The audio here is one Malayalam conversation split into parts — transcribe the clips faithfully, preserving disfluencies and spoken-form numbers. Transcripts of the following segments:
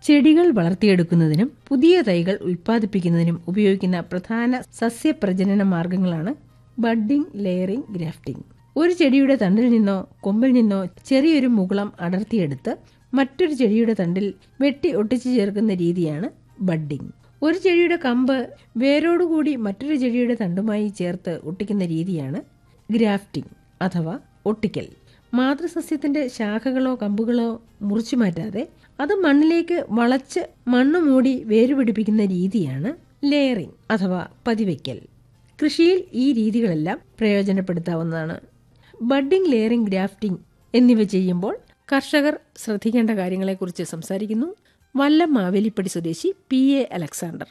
ചെടികൾ വളർത്തിയെടുക്കുന്നതിനും പുതിയ തൈകൾ ഉൽപ്പാദിപ്പിക്കുന്നതിനും ഉപയോഗിക്കുന്ന പ്രധാന സസ്യപ്രജനന മാർഗങ്ങളാണ് ബഡ്ഡിംഗ്, ലെയറിംഗ്, ഗ്രാഫ്റ്റിംഗ്. ഒരു ചെടിയുടെ തണ്ടിൽ നിന്നോ കൊമ്പിൽ നിന്നോ ചെറിയൊരു മുകുളം അടർത്തിയെടുത്ത് മറ്റൊരു ചെടിയുടെ തണ്ടിൽ വെട്ടി ഒട്ടിച്ചു ചേർക്കുന്ന രീതിയാണ് ബഡ്ഡിംഗ്. ഒരു ചെടിയുടെ കമ്പ് വേരോടുകൂടി മറ്റൊരു ചെടിയുടെ തണ്ടുമായി ചേർത്ത് ഒട്ടിക്കുന്ന രീതിയാണ് ഗ്രാഫ്റ്റിംഗ് അഥവാ ഒട്ടിക്കൽ. മാതൃസസ്യത്തിന്റെ ശാഖകളോ കമ്പുകളോ മുറിച്ചു മാറ്റാതെ അത് മണ്ണിലേക്ക് വളച്ച് മണ്ണ് മൂടി വേരുപിടിപ്പിക്കുന്ന രീതിയാണ് ലെയറിംഗ് അഥവാ പതിവയ്ക്കൽ. കൃഷിയിൽ ഈ രീതികളെല്ലാം പ്രയോജനപ്പെടുത്താവുന്നതാണ്. ബഡ്ഡിംഗ്, ലെയറിംഗ്, ഗ്രാഫ്റ്റിംഗ് എന്നിവ ചെയ്യുമ്പോൾ കർഷകർ ശ്രദ്ധിക്കേണ്ട കാര്യങ്ങളെക്കുറിച്ച് സംസാരിക്കുന്നു വല്ലം മാവേലിപ്പടി സ്വദേശി പി എ അലക്സാണ്ടർ.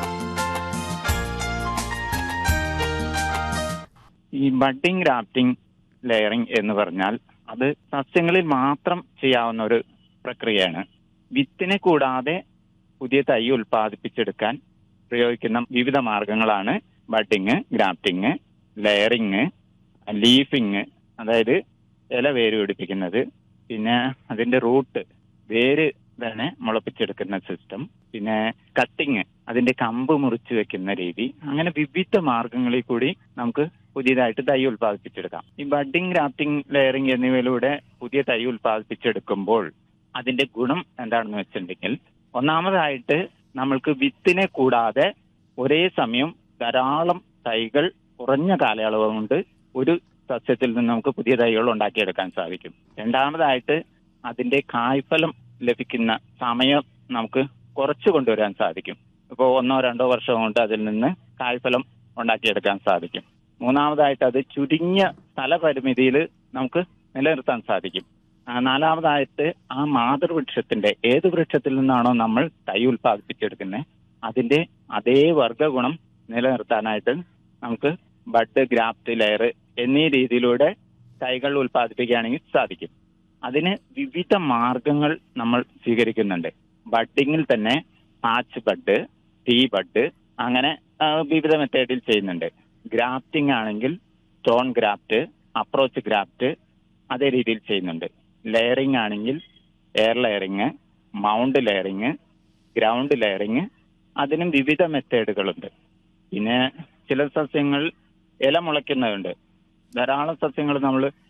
ഈ ബഡ്ഡിംഗ്, ഗ്രാഫ്റ്റിംഗ്, ലെയറിംഗ് എന്ന് പറഞ്ഞാൽ അത് സസ്യങ്ങളിൽ മാത്രം ചെയ്യാവുന്ന ഒരു പ്രക്രിയയാണ്. വിത്തിനെ കൂടാതെ പുതിയ തൈ ഉൽപ്പാദിപ്പിച്ചെടുക്കാൻ പ്രയോഗിക്കുന്ന വിവിധ മാർഗങ്ങളാണ് ബഡ്ഡിംഗ്, ഗ്രാഫ്റ്റിംഗ്, ലെയറിംഗ്, ലീഫിംഗ് അതായത് ഇല വേര് പിടിപ്പിക്കുന്നത്, പിന്നെ അതിന്റെ റൂട്ട് വേര് തന്നെ മുളപ്പിച്ചെടുക്കുന്ന സിസ്റ്റം, പിന്നെ കട്ടിങ് അതിന്റെ കമ്പ് മുറിച്ച് വെക്കുന്ന രീതി. അങ്ങനെ വിവിധ മാർഗങ്ങളിൽ കൂടി നമുക്ക് പുതിയതായിട്ട് തൈ ഉൽപ്പാദിപ്പിച്ചെടുക്കാം. ഈ ബഡ്ഡിംഗ്, ഗ്രാഫ്റ്റിംഗ്, ലെയറിംഗ് എന്നിവയിലൂടെ പുതിയ തൈ ഉൽപ്പാദിപ്പിച്ചെടുക്കുമ്പോൾ അതിന്റെ ഗുണം എന്താണെന്ന് വെച്ചിട്ടുണ്ടെങ്കിൽ, ഒന്നാമതായിട്ട് നമ്മൾക്ക് വിത്തിനെ കൂടാതെ ഒരേ സമയം ധാരാളം തൈകൾ കുറഞ്ഞ കാലയളവ് കൊണ്ട് ഒരു സസ്യത്തിൽ നിന്ന് നമുക്ക് പുതിയ തൈകൾ ഉണ്ടാക്കിയെടുക്കാൻ സാധിക്കും. രണ്ടാമതായിട്ട് അതിന്റെ കായ്ഫലം ലഭിക്കുന്ന സമയം നമുക്ക് കുറച്ചു കൊണ്ടുവരാൻ സാധിക്കും. ഇപ്പോൾ ഒന്നോ രണ്ടോ വർഷം കൊണ്ട് അതിൽ നിന്ന് കായ്ഫലം ഉണ്ടാക്കിയെടുക്കാൻ സാധിക്കും. മൂന്നാമതായിട്ട് അത് ചുരുങ്ങിയ സ്ഥലപരിമിതിയിൽ നമുക്ക് നിലനിർത്താൻ സാധിക്കും. നാലാമതായിട്ട് ആ മാതൃവൃക്ഷത്തിന്റെ ഏത് വൃക്ഷത്തിൽ നിന്നാണോ നമ്മൾ തൈ ഉൽപ്പാദിപ്പിച്ചെടുക്കുന്നത് അതിന്റെ അതേ വർഗ്ഗഗുണം നിലനിർത്താനായിട്ട് നമുക്ക് ബഡ്, ഗ്രാഫ്റ്റ്, ലെയർ എന്നീ രീതിയിലൂടെ തൈകൾ ഉൽപ്പാദിപ്പിക്കുകയാണെങ്കിൽ സാധിക്കും. അതിന് വിവിധ മാർഗങ്ങൾ നമ്മൾ സ്വീകരിക്കുന്നുണ്ട്. ബഡ്ഡിങ്ങിൽ തന്നെ പാച്ച് ബഡ്, ടീ ബഡ്, അങ്ങനെ വിവിധ മെത്തേഡിൽ ചെയ്യുന്നുണ്ട്. ഗ്രാഫ്റ്റിംഗ് ആണെങ്കിൽ സ്റ്റോൺ ഗ്രാഫ്റ്റ്, അപ്രോച്ച് ഗ്രാഫ്റ്റ് അതേ രീതിയിൽ ചെയ്യുന്നുണ്ട്. ലെയറിംഗ് ആണെങ്കിൽ air layering, mount layering, ground layering, അതിനും വിവിധ മെത്തേഡുകളുണ്ട്. പിന്നെ ചില സസ്യങ്ങൾ ഇല മുളയ്ക്കുന്നതുണ്ട്. ധാരാളം സസ്യങ്ങൾ നമ്മൾ